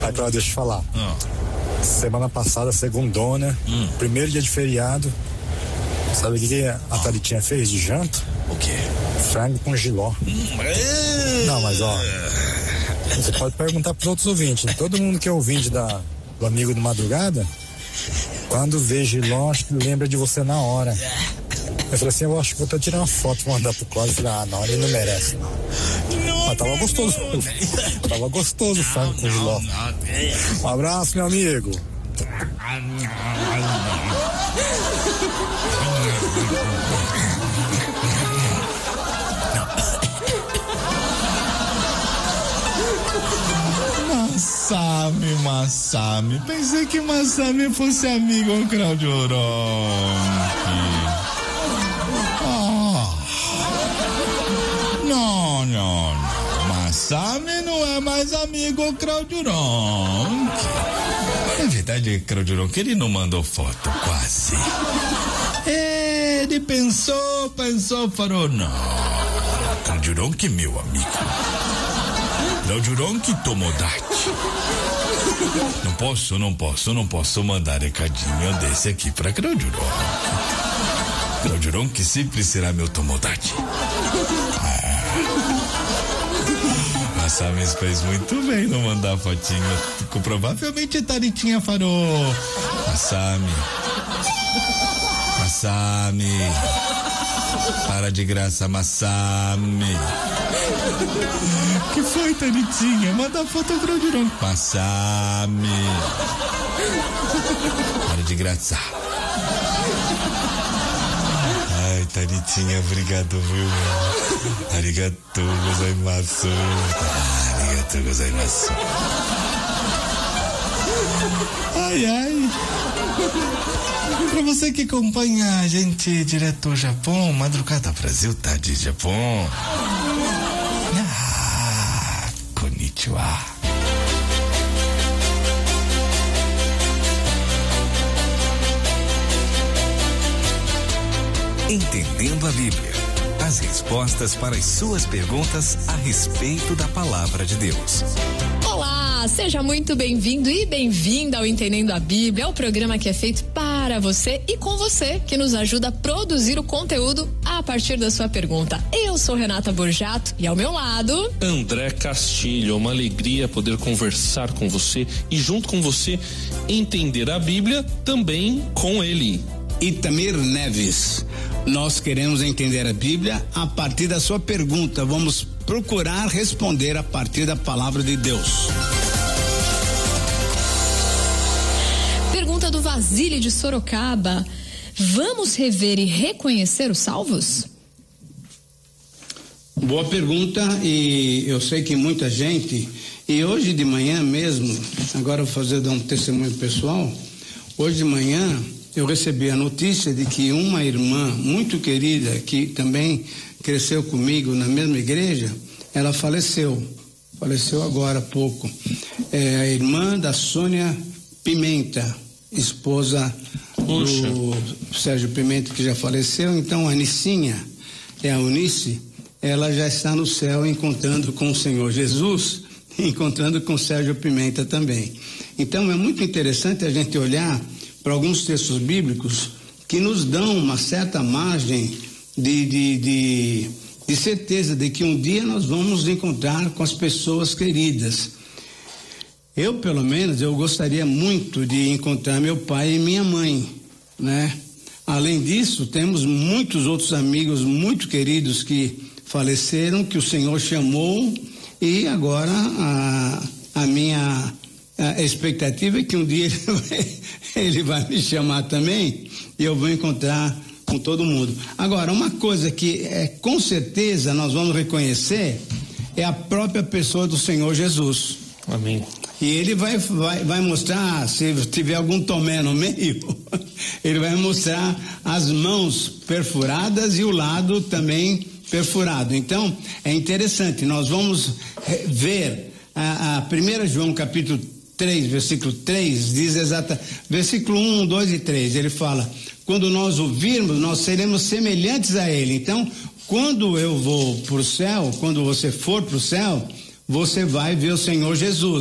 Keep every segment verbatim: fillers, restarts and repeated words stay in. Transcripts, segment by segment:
Aí, Cláudio, deixa eu te falar. Ah. Semana passada, segundona, hum. primeiro dia de feriado. Sabe o que, que a Thalitinha fez de janta? O quê? Frango com jiló. Hum, Não, mas ó, você pode perguntar para outros ouvintes. Todo mundo que é ouvinte da, do Amigo do Madrugada, quando vê jiló, acho que lembra de você na hora. Eu falei assim, eu acho que vou até tirar uma foto e mandar pro Cláudio. Eu falei, ah, não, ele não merece, não. não Mas tava gostoso. Não, tava gostoso o frango com jiló. Um abraço, meu amigo. Massami, Massami. Pensei que Massami fosse amigo do Cláudio Ronchi. Oh. Não, não, não. Massami não é mais amigo do Cláudio Ronchi. É verdade, Cláudio Ronchi, ele não mandou foto, quase. Ele pensou, pensou, falou, não. Cláudio Ronchi, meu amigo. Cláudio Ronchi Tomodachi. Não posso, não posso, não posso mandar recadinho desse aqui pra Cláudio Ronchi. Cláudio Ronchi sempre será meu Tomodachi. Ah. A Samis fez muito bem não mandar fotinho. Provavelmente a Thalitinha falou. Massami. Massami. Para de graça, Massami. Que foi, Thalitinha? Manda foto pro Cláudio. Massami. Para de graça. Ai, Thalitinha, obrigado, viu? Arigatou gozaimasu. Arigatou gozaimasu. Ai, ai. Pra você que acompanha a gente direto do Japão, Madrugada Brasil tá de Japão. Ah, konnichiwa. Entendendo a Bíblia. As respostas para as suas perguntas a respeito da Palavra de Deus. Olá, seja muito bem-vindo e bem-vinda ao Entendendo a Bíblia, é o programa que é feito para você e com você, que nos ajuda a produzir o conteúdo a partir da sua pergunta. Eu sou Renata Borjato e ao meu lado... André Castilho, uma alegria poder conversar com você e junto com você entender a Bíblia também com ele. Itamir Neves, nós queremos entender a Bíblia a partir da sua pergunta. Vamos procurar responder a partir da palavra de Deus. Pergunta do Vasílio de Sorocaba. Vamos rever e reconhecer os salvos? Boa pergunta, e eu sei que muita gente, e hoje de manhã mesmo, agora eu vou fazer dar um testemunho pessoal, hoje de manhã eu recebi a notícia de que uma irmã muito querida, que também cresceu comigo na mesma igreja, ela faleceu, faleceu agora há pouco. É a irmã da Sônia Pimenta, esposa Puxa. do Sérgio Pimenta, que já faleceu. Então a Nicinha, é a Unice, ela já está no céu encontrando com o Senhor Jesus, encontrando com o Sérgio Pimenta também. Então é muito interessante a gente olhar para alguns textos bíblicos que nos dão uma certa margem de, de, de, de certeza de que um dia nós vamos nos encontrar com as pessoas queridas. Eu, pelo menos, eu gostaria muito de encontrar meu pai e minha mãe, né? Além disso, temos muitos outros amigos muito queridos que faleceram, que o Senhor chamou, e agora a, a minha... A expectativa é que um dia ele vai, ele vai me chamar também e eu vou encontrar com todo mundo. Agora, uma coisa que é, com certeza nós vamos reconhecer é a própria pessoa do Senhor Jesus. Amém. E ele vai, vai, vai mostrar, se tiver algum Tomé no meio, ele vai mostrar as mãos perfuradas e o lado também perfurado. Então, é interessante, nós vamos ver a, a primeira João capítulo três, versículo três, diz exata, versículo um, dois e três, ele fala, quando nós ouvirmos, nós seremos semelhantes a ele. Então, quando eu vou para o céu, quando você for para o céu, você vai ver o Senhor Jesus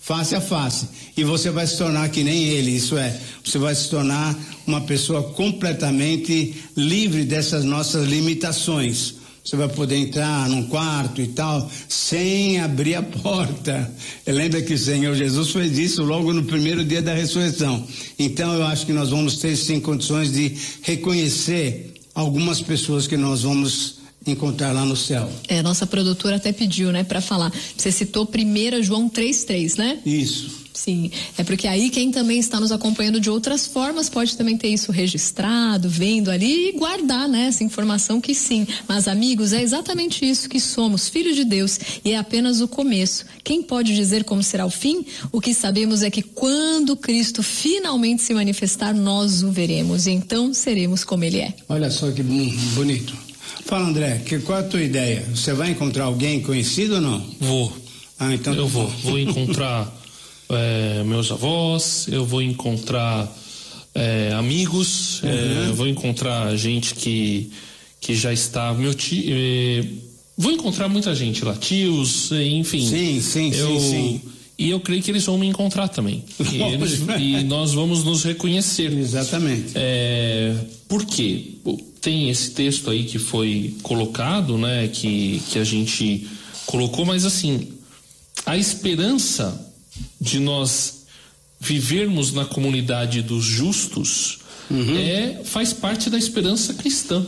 face a face, e você vai se tornar que nem ele, isso é, você vai se tornar uma pessoa completamente livre dessas nossas limitações. Você vai poder entrar num quarto e tal, sem abrir a porta. Lembra que o Senhor Jesus fez isso logo no primeiro dia da ressurreição. Então eu acho que nós vamos ter sim condições de reconhecer algumas pessoas que nós vamos encontrar lá no céu. É, nossa produtora até pediu, né, para falar. Você citou primeiro João três três, né? Isso. Sim, é porque aí quem também está nos acompanhando de outras formas pode também ter isso registrado, vendo ali e guardar, né, essa informação que sim. Mas amigos, é exatamente isso que somos, filhos de Deus, e é apenas o começo. Quem pode dizer como será o fim? O que sabemos é que quando Cristo finalmente se manifestar, nós o veremos, e então seremos como Ele é. Olha só que bonito. Fala, André, que, qual é a tua ideia? Você vai encontrar alguém conhecido ou não? Vou. Ah, então eu vou. Vou encontrar é, meus avós, eu vou encontrar é, amigos, uhum. é, vou encontrar gente que, que já está. Meu tio. É, vou encontrar muita gente lá, tios, enfim. Sim, sim, eu, sim, sim. E eu creio que eles vão me encontrar também. E, eles, e nós vamos nos reconhecer. Exatamente. É, por quê? Tem esse texto aí que foi colocado, né? Que, que a gente colocou, mas assim, a esperança de nós vivermos na comunidade dos justos uhum. é, faz parte da esperança cristã.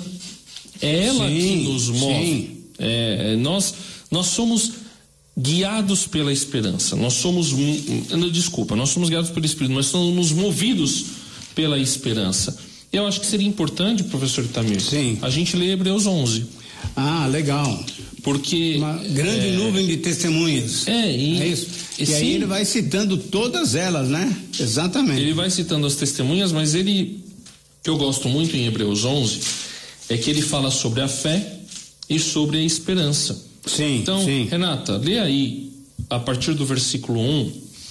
É ela sim, que nos move. É, nós, nós somos guiados pela esperança. Nós somos, não, desculpa, nós somos guiados pelo Espírito, mas somos movidos pela esperança. Eu acho que seria importante, professor Itamir, sim. a gente ler Hebreus onze. Ah, legal. Porque uma grande é, nuvem de testemunhas. É, e, é isso. E, e aí sim, ele vai citando todas elas, né? Exatamente. Ele vai citando as testemunhas, mas ele, que eu gosto muito em Hebreus onze, é que ele fala sobre a fé e sobre a esperança. Sim, então, sim. Renata, lê aí, a partir do versículo um,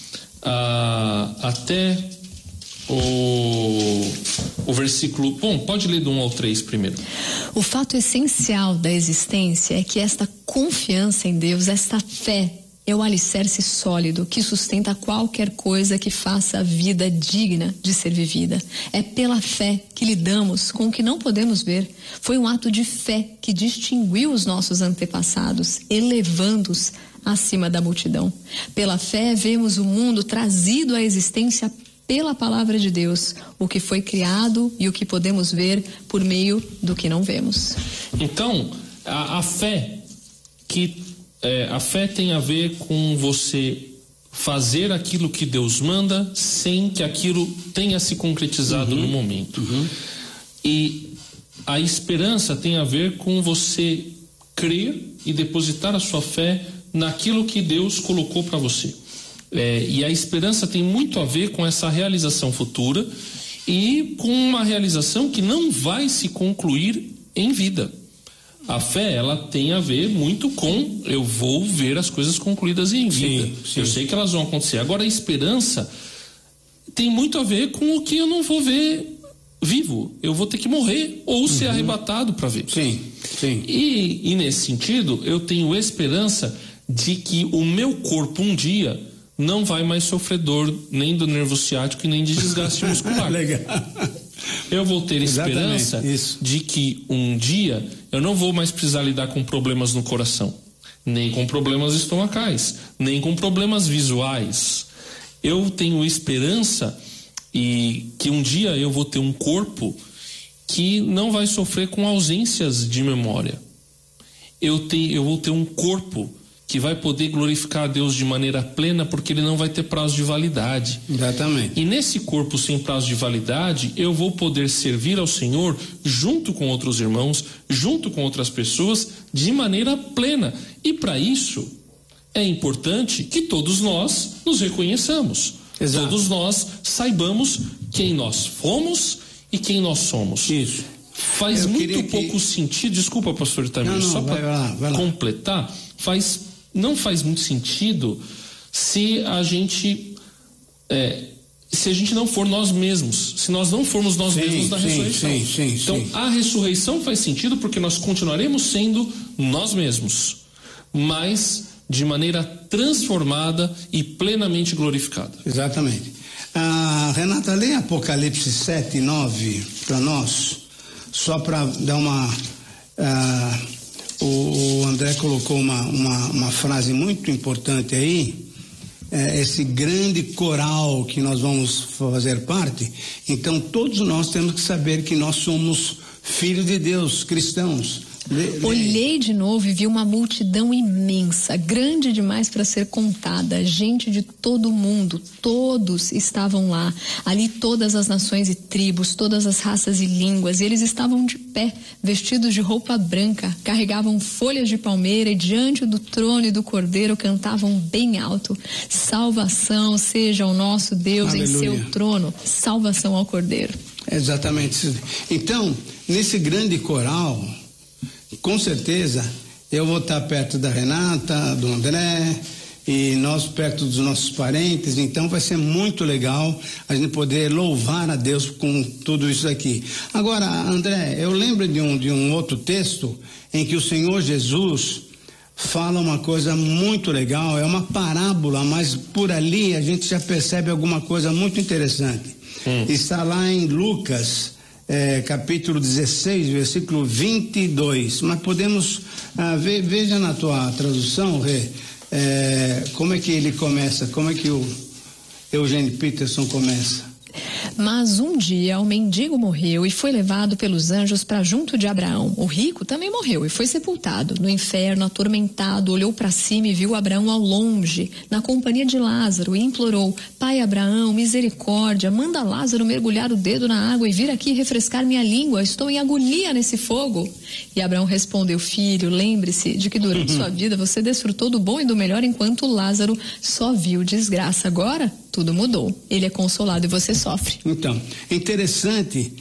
a, até o, o versículo... Bom, pode ler do um ao três primeiro. O fato essencial da existência é que esta confiança em Deus, esta fé, é o alicerce sólido que sustenta qualquer coisa que faça a vida digna de ser vivida. É pela fé que lidamos com o que não podemos ver. Foi um ato de fé que distinguiu os nossos antepassados, elevando-os acima da multidão. Pela fé vemos o mundo trazido à existência pela palavra de Deus, o que foi criado e o que podemos ver por meio do que não vemos. Então, a, a fé que É, a fé tem a ver com você fazer aquilo que Deus manda sem que aquilo tenha se concretizado uhum. no momento. Uhum. E a esperança tem a ver com você crer e depositar a sua fé naquilo que Deus colocou para você. É, e a esperança tem muito a ver com essa realização futura e com uma realização que não vai se concluir em vida. A fé, ela tem a ver muito com eu vou ver as coisas concluídas em vida. Sim, sim. Eu sei que elas vão acontecer. Agora, a esperança tem muito a ver com o que eu não vou ver vivo. Eu vou ter que morrer ou uhum. ser arrebatado para ver. Sim, sim. E, e nesse sentido, eu tenho esperança de que o meu corpo um dia não vai mais sofrer dor nem do nervo ciático e nem de desgaste muscular. Legal. Eu vou ter esperança isso. de que um dia eu não vou mais precisar lidar com problemas no coração, nem com problemas estomacais, nem com problemas visuais. Eu tenho esperança e que um dia eu vou ter um corpo que não vai sofrer com ausências de memória. Eu, te, eu vou ter um corpo que vai poder glorificar a Deus de maneira plena, porque ele não vai ter prazo de validade. Exatamente. E nesse corpo sem prazo de validade, eu vou poder servir ao Senhor junto com outros irmãos, junto com outras pessoas, de maneira plena. E para isso, é importante que todos nós nos reconheçamos. Exato. Todos nós saibamos quem nós fomos e quem nós somos. Isso. Faz eu muito pouco que... sentido, desculpa, pastor Itamir, só para completar, faz... não faz muito sentido se a gente é, se a gente não for nós mesmos, se nós não formos nós sim, mesmos na sim, ressurreição. Sim, sim, então sim. a ressurreição faz sentido porque nós continuaremos sendo nós mesmos, mas de maneira transformada e plenamente glorificada. Exatamente. Ah, Renata, lê Apocalipse sete, nove para nós, só para dar uma... Ah, o, o André colocou uma, uma, uma frase muito importante aí, é, esse grande coral que nós vamos fazer parte. Então todos nós temos que saber que nós somos filhos de Deus, cristãos. Lê, lê. Olhei de novo e vi uma multidão imensa, grande demais para ser contada, gente de todo mundo, todos estavam lá, ali todas as nações e tribos, todas as raças e línguas, e eles estavam de pé, vestidos de roupa branca, carregavam folhas de palmeira e diante do trono e do Cordeiro cantavam bem alto: salvação seja ao nosso Deus. Aleluia. Em seu trono, salvação ao Cordeiro. Exatamente. Então, nesse grande coral, com certeza eu vou estar perto da Renata, do André, e nós perto dos nossos parentes. Então vai ser muito legal a gente poder louvar a Deus com tudo isso aqui. Agora, André, eu lembro de um, de um outro texto em que o Senhor Jesus fala uma coisa muito legal, é uma parábola, mas por ali a gente já percebe alguma coisa muito interessante. Hum. Está lá em Lucas, É, capítulo dezesseis, versículo vinte e dois. Mas podemos ah, ver, veja na tua tradução, Rê, é, como é que ele começa, como é que o Eugênio Peterson começa. Mas um dia o mendigo morreu e foi levado pelos anjos para junto de Abraão. O rico também morreu e foi sepultado. No inferno, atormentado, olhou para cima e viu Abraão ao longe, na companhia de Lázaro, e implorou: Pai Abraão, misericórdia, manda Lázaro mergulhar o dedo na água e vir aqui refrescar minha língua. Estou em agonia nesse fogo. E Abraão respondeu: Filho, lembre-se de que durante sua vida você desfrutou do bom e do melhor, enquanto Lázaro só viu desgraça. Agora tudo mudou. Ele é consolado e você sofre. Então, é interessante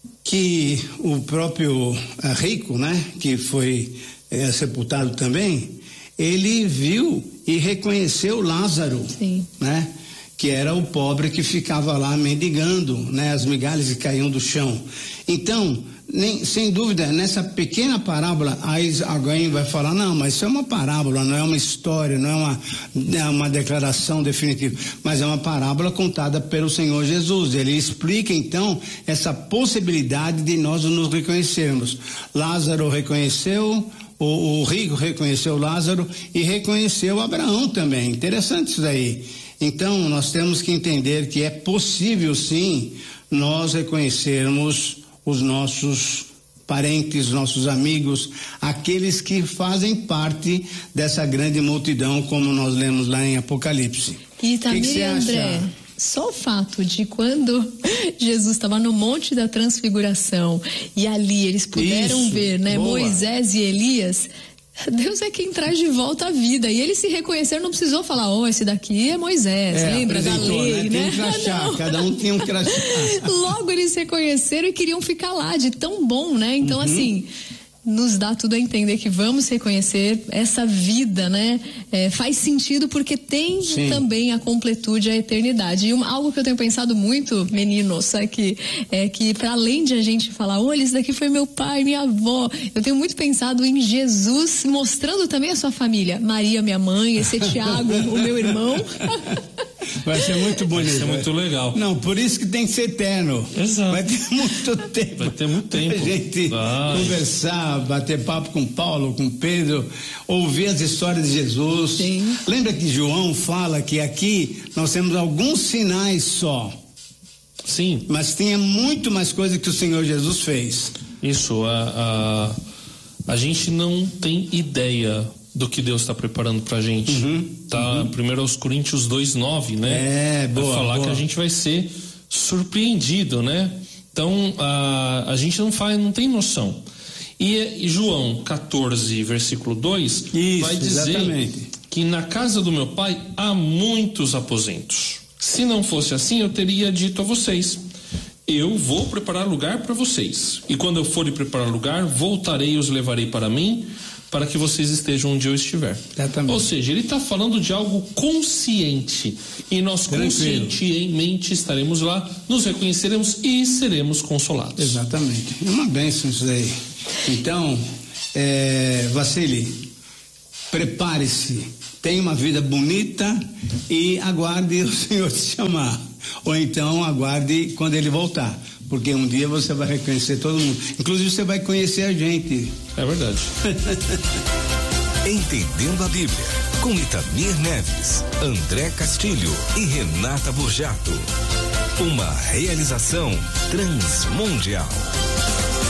que o próprio uh, rico, né, que foi uh, sepultado também, ele viu e reconheceu Lázaro, Sim. né, que era o pobre que ficava lá mendigando, né, as migalhas que caíam do chão. Então, nem, sem dúvida, nessa pequena parábola, aí alguém vai falar: não, mas isso é uma parábola, não é uma história, não é uma, não é uma declaração definitiva, mas é uma parábola contada pelo Senhor Jesus. Ele explica então essa possibilidade de nós nos reconhecermos. Lázaro reconheceu, o, o rico reconheceu Lázaro e reconheceu Abraão também. Interessante isso daí. Então nós temos que entender que é possível sim nós reconhecermos os nossos parentes, nossos amigos, aqueles que fazem parte dessa grande multidão, como nós lemos lá em Apocalipse. E também, que que André, acha? Só o fato de quando Jesus estava no Monte da Transfiguração e ali eles puderam Isso, ver, né, boa. Moisés e Elias. Deus é quem traz de volta a vida. E eles se reconheceram, não precisou falar: ó, oh, esse daqui é Moisés, é, lembra da lei, né? Tem um crachá, cada um tinha um crachá. Logo eles se reconheceram e queriam ficar lá, de tão bom, né? Então, uhum. assim, nos dá tudo a entender que vamos reconhecer essa vida, né? É, faz sentido porque tem Sim. também a completude, a eternidade. E uma, algo que eu tenho pensado muito, meninos, é que, é que para além de a gente falar: olha, esse daqui foi meu pai, minha avó, eu tenho muito pensado em Jesus mostrando também a sua família. Maria, minha mãe, esse é Tiago, o meu irmão. Vai ser muito bonito. Vai ser muito legal. Não, por isso que tem que ser eterno. Exato. Vai ter muito tempo. Vai ter muito tempo. A gente Vai. conversar, bater papo com Paulo, com Pedro, ouvir as histórias de Jesus. Sim. Lembra que João fala que aqui nós temos alguns sinais só. Sim. Mas tinha muito mais coisa que o Senhor Jesus fez. Isso, a, a, a gente não tem ideia do que Deus está preparando pra gente. Uhum, tá, uhum. Primeiro aos Coríntios dois, nove, né? É, boa, vai falar boa. que a gente vai ser surpreendido, né? Então, a, a gente não faz, não tem noção. E, e João quatorze, versículo dois, Isso, vai dizer exatamente. Que na casa do meu pai há muitos aposentos. Se não fosse assim, eu teria dito a vocês: eu vou preparar lugar para vocês. E quando eu for preparar lugar, voltarei e os levarei para mim, para que vocês estejam onde eu estiver. Exatamente. Ou seja, ele está falando de algo consciente. E nós Tranquilo. conscientemente estaremos lá, nos reconheceremos e seremos consolados. Exatamente. É uma bênção isso aí. Então, é, Vassili, prepare-se. tenha uma vida bonita e aguarde o Senhor te chamar. Ou então aguarde quando Ele voltar. Porque um dia você vai reconhecer todo mundo. Inclusive você vai conhecer a gente. É verdade. Entendendo a Bíblia, com Itamir Neves, André Castilho e Renata Burjato. Uma realização Transmundial.